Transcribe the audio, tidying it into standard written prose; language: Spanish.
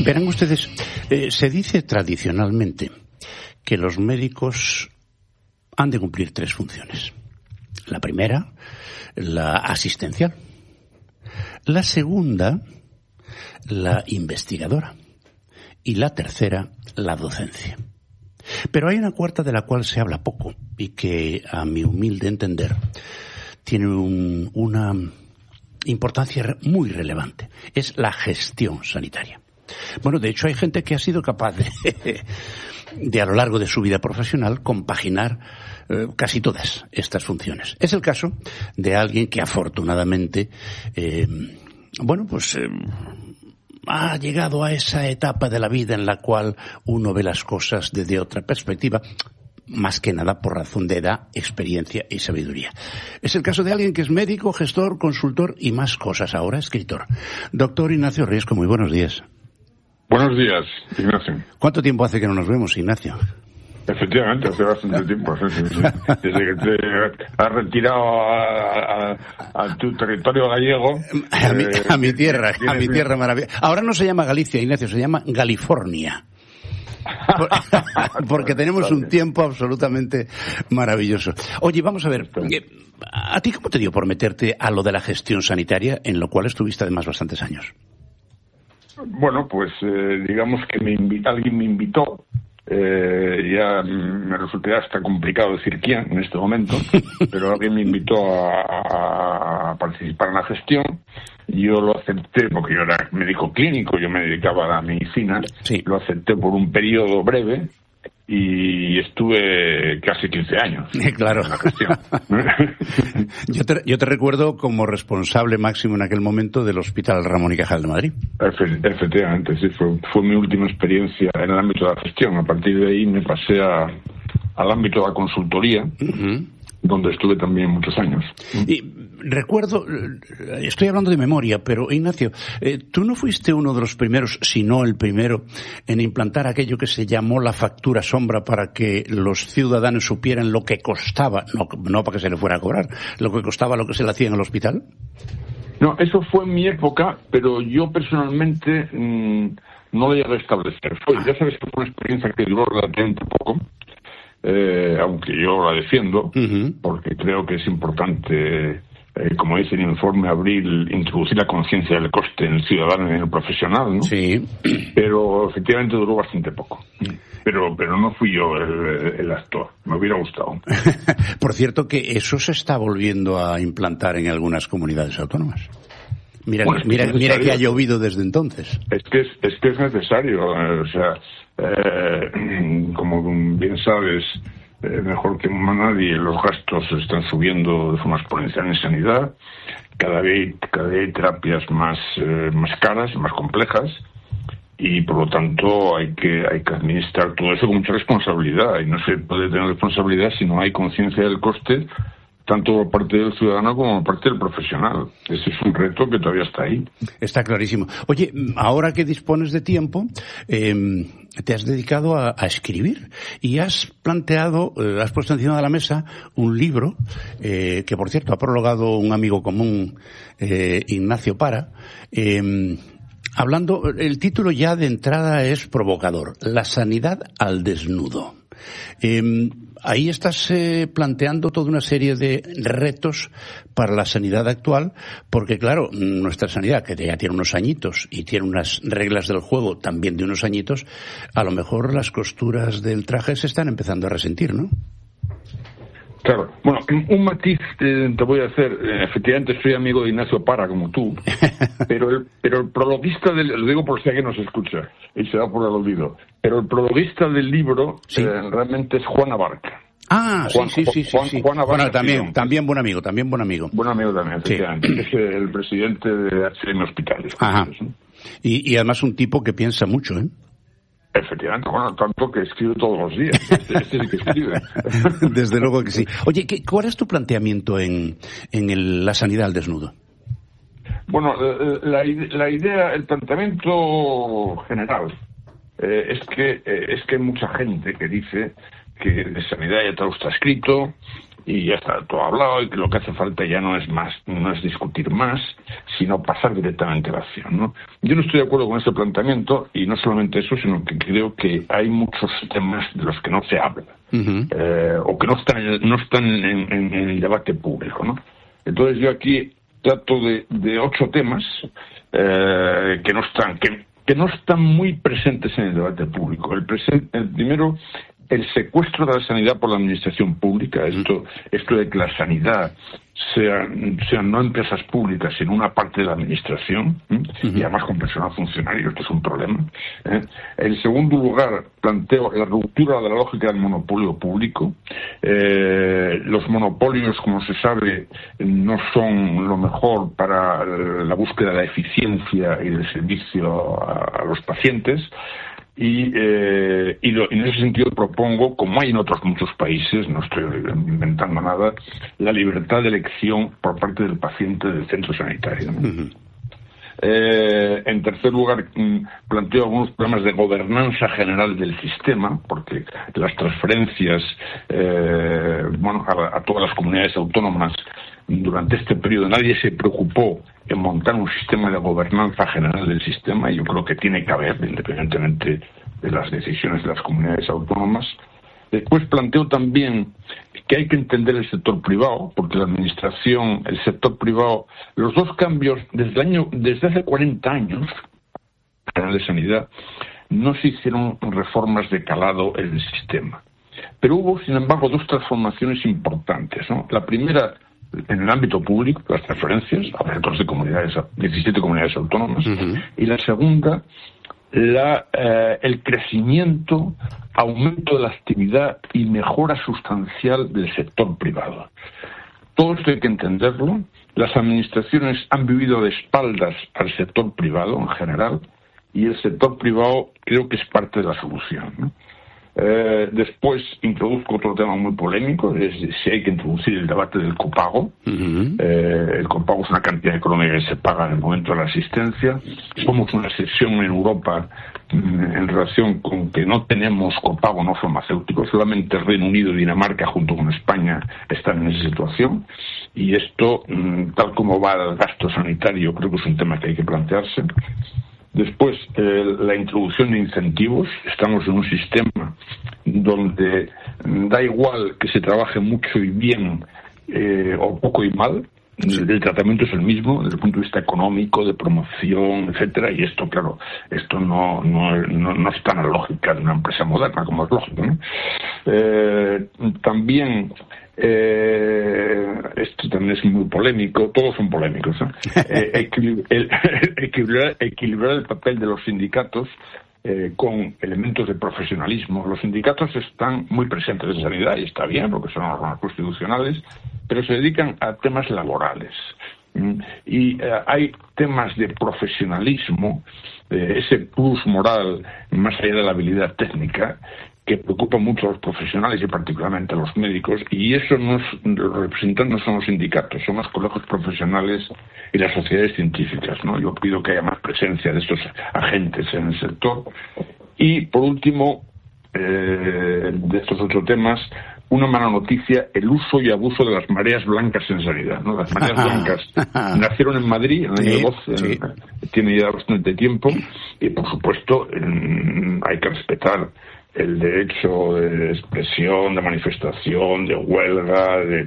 Verán ustedes, se dice tradicionalmente que los médicos han de cumplir 3 funciones. La primera, la asistencial. La segunda, la investigadora. Y la tercera, la docencia. Pero hay una cuarta de la cual se habla poco y que, a mi humilde entender, tiene una importancia muy relevante. Es la gestión sanitaria. Bueno, de hecho hay gente que ha sido capaz de a lo largo de su vida profesional compaginar casi todas estas funciones. Es el caso de alguien que afortunadamente ha llegado a esa etapa de la vida en la cual uno ve las cosas desde otra perspectiva, más que nada por razón de edad, experiencia y sabiduría. Es el caso de alguien que es médico, gestor, consultor y más cosas, ahora escritor. Doctor Ignacio Riesco, muy buenos días. Buenos días, Ignacio. ¿Cuánto tiempo hace que no nos vemos, Ignacio? Efectivamente, hace bastante tiempo. Desde que te has retirado a tu territorio gallego. A mi tierra maravillosa. Ahora no se llama Galicia, Ignacio, se llama Galifornia. Porque tenemos un tiempo absolutamente maravilloso. Oye, vamos a ver, ¿a ti cómo te dio por meterte a lo de la gestión sanitaria, en lo cual estuviste además bastantes años? Bueno, pues digamos que alguien me invitó. Ya me resultaría hasta complicado decir quién en este momento, pero alguien me invitó a participar en la gestión. Yo lo acepté porque yo era médico clínico, yo me dedicaba a la medicina. Sí. Lo acepté por un periodo breve y estuve casi 15 años. Claro. En la gestión. Yo te recuerdo como responsable máximo en aquel momento del Hospital Ramón y Cajal de Madrid. Efectivamente, sí, fue mi última experiencia en el ámbito de la gestión. A partir de ahí me pasé al ámbito de la consultoría. Uh-huh. Donde estuve también muchos años. Y recuerdo, estoy hablando de memoria, pero Ignacio, tú no fuiste uno de los primeros, si no el primero, en implantar aquello que se llamó la factura sombra para que los ciudadanos supieran lo que costaba, no para que se le fuera a cobrar, lo que costaba lo que se le hacía en el hospital. No, eso fue en mi época, pero yo personalmente no lo llegué a establecer. Ya sabes que fue una experiencia que duró relativamente poco. Aunque yo la defiendo, uh-huh. Porque creo que es importante, como dice el informe Abril, introducir la conciencia del coste en el ciudadano y en el profesional, ¿no? Sí. Pero efectivamente duró bastante poco. Pero no fui yo el actor, me hubiera gustado. Por cierto que eso se está volviendo a implantar en algunas comunidades autónomas. Mira que ha llovido desde entonces. Es que es necesario, o sea, como bien sabes, mejor que nadie, los gastos están subiendo de forma exponencial en sanidad. Cada vez hay terapias más caras, más complejas, y por lo tanto hay que administrar todo eso con mucha responsabilidad, y no se puede tener responsabilidad si no hay conciencia del coste, tanto por parte del ciudadano como por parte del profesional. Ese es un reto que todavía está ahí. Está clarísimo. Oye, ahora que dispones de tiempo, te has dedicado a escribir y has puesto encima de la mesa un libro que, por cierto, ha prologado un amigo común, Ignacio Para, hablando, el título ya de entrada es provocador, La sanidad al desnudo. Ahí estás planteando toda una serie de retos para la sanidad actual, porque claro, nuestra sanidad, que ya tiene unos añitos y tiene unas reglas del juego también de unos añitos, a lo mejor las costuras del traje se están empezando a resentir, ¿no? Claro. Bueno, un matiz te voy a hacer. Efectivamente, soy amigo de Ignacio Para, como tú, pero el prologuista lo digo por si alguien nos escucha y se da por el olvido, pero el prologuista del libro sí. Realmente es Juan Abarca. Ah, sí. Juan Abarca, también buen amigo. Buen amigo también, efectivamente. Sí. Es el presidente de HM Hospitales. Ajá. Y además un tipo que piensa mucho, ¿eh? Efectivamente, bueno, tanto que escribe todos los días. Este es el que escribe. Desde luego que sí. Oye, ¿cuál es tu planteamiento en la sanidad al desnudo? Bueno, la idea, el planteamiento general es que hay mucha gente que dice que de sanidad ya todo está escrito, y ya está todo hablado, y que lo que hace falta ya no es discutir más, sino pasar directamente a la acción, ¿no? Yo no estoy de acuerdo con ese planteamiento, y no solamente eso, sino que creo que hay muchos temas de los que no se habla, o que no están en el debate público, ¿no? Entonces yo aquí trato de 8 temas que no están muy presentes en el debate público. El primero, el secuestro de la sanidad por la administración pública, esto de que la sanidad sean no empresas públicas, sino una parte de la administración, y además con personal funcionario, esto es un problema. En segundo lugar, planteo la ruptura de la lógica del monopolio público. Los monopolios, como se sabe, no son lo mejor para la búsqueda de la eficiencia y del servicio a los pacientes. Y en ese sentido propongo, como hay en otros muchos países, no estoy inventando nada, la libertad de elección por parte del paciente del centro sanitario, ¿no? En tercer lugar, planteo algunos problemas de gobernanza general del sistema, porque las transferencias a todas las comunidades autónomas durante este periodo nadie se preocupó en montar un sistema de gobernanza general del sistema, y yo creo que tiene que haber, independientemente de las decisiones de las comunidades autónomas. Después planteo también que hay que entender el sector privado, porque la administración, el sector privado, los dos cambios desde hace 40 años, de sanidad, no se hicieron reformas de calado en el sistema. Pero hubo, sin embargo, 2 transformaciones importantes, ¿no? La primera, en el ámbito público, las transferencias a 17 comunidades autónomas, y la segunda, el crecimiento, aumento de la actividad y mejora sustancial del sector privado. Todo esto hay que entenderlo. Las administraciones han vivido de espaldas al sector privado en general, y el sector privado creo que es parte de la solución, ¿no? Después introduzco otro tema muy polémico, es si hay que introducir el debate del copago. El copago es una cantidad económica que se paga en el momento de la asistencia. Somos una excepción en Europa en relación con que no tenemos copago no farmacéutico. Solamente Reino Unido y Dinamarca, junto con España, están en esa situación, y esto, tal como va el gasto sanitario, creo que es un tema que hay que plantearse. Después, la introducción de incentivos. Estamos en un sistema donde da igual que se trabaje mucho y bien o poco y mal. El tratamiento es el mismo desde el punto de vista económico, de promoción, etcétera, y esto, claro, esto no está en la lógica de una empresa moderna, como es lógico, ¿no? También esto también es muy polémico, todos son polémicos, ¿eh? Equilibrar el papel de los sindicatos con elementos de profesionalismo. Los sindicatos están muy presentes en sanidad, y está bien, porque son órganos constitucionales, pero se dedican a temas laborales. Y hay temas de profesionalismo, ese plus moral, más allá de la habilidad técnica, que preocupa mucho a los profesionales y particularmente a los médicos, y eso los representantes no son los sindicatos, son los colegios profesionales y las sociedades científicas, ¿no? Yo pido que haya más presencia de estos agentes en el sector. Y por último, de estos 8 temas, una mala noticia: el uso y abuso de las mareas blancas en sanidad, ¿no? Las mareas blancas nacieron en Madrid en el año 12, tiene ya bastante tiempo, y por supuesto hay que respetar el derecho de expresión, de manifestación, de huelga, de